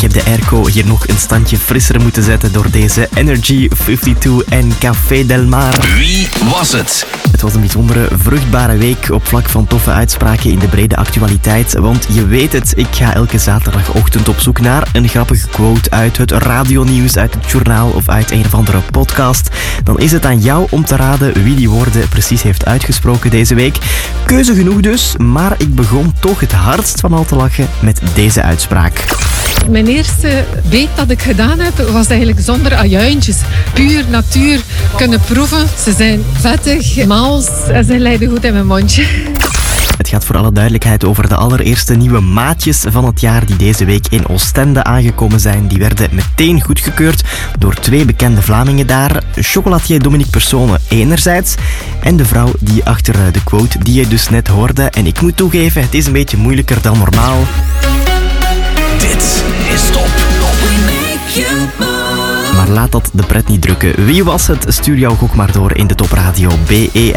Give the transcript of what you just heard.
heb de airco hier nog een standje frisser moeten zetten door deze Energy 52 en Café Del Mar. Wie was het? Het was een bijzondere, vruchtbare week op vlak van toffe uitspraken in de brede actualiteit. Want je weet het, ik ga elke zaterdagochtend op zoek naar een grappige quote uit het radionieuws, uit het journaal of uit een of andere podcast. Dan is het aan jou om te raden wie die woorden precies heeft uitgesproken deze week. Keuze genoeg dus, maar ik begon toch het hardst van al te lachen met deze uitspraak. Mijn eerste week dat ik gedaan heb, was eigenlijk zonder ajuintjes. Puur natuur kunnen proeven. Ze zijn vettig, mals en ze leiden goed in mijn mondje. Het gaat voor alle duidelijkheid over de allereerste nieuwe maatjes van het jaar die deze week in Oostende aangekomen zijn. Die werden meteen goedgekeurd door 2 bekende Vlamingen daar. Chocolatier Dominique Persone enerzijds en de vrouw die achter de quote die je dus net hoorde. En ik moet toegeven, het is een beetje moeilijker dan normaal. Dit is Top. Maar laat dat de pret niet drukken. Wie was het? Stuur jouw gok maar door in de Top Radio BE.